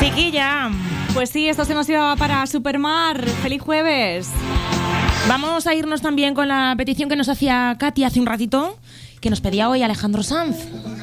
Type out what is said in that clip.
Chiquilla, pues sí, esto se nos iba para Supermar. ¡Feliz jueves! Vamos a irnos también con la petición que nos hacía Katy hace un ratito, que nos pedía hoy Alejandro Sanz.